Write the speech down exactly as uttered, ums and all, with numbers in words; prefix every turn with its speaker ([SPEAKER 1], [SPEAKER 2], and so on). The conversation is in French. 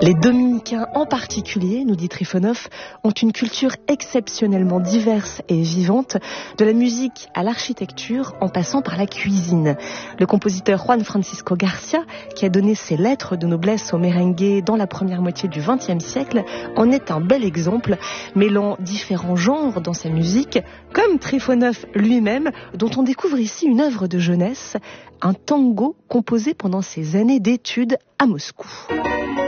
[SPEAKER 1] Les Dominicains en particulier, nous dit Trifonov, ont une culture exceptionnellement diverse et vivante, de la musique à l'architecture en passant par la cuisine. Le compositeur Juan Francisco Garcia, qui a donné ses lettres de noblesse au merengue dans la première moitié du vingtième siècle, en est un bel exemple, mêlant différents genres dans sa musique, comme Trifonov lui-même, dont on découvre ici une œuvre de jeunesse, un tango composé pendant ses années d'études à Moscou.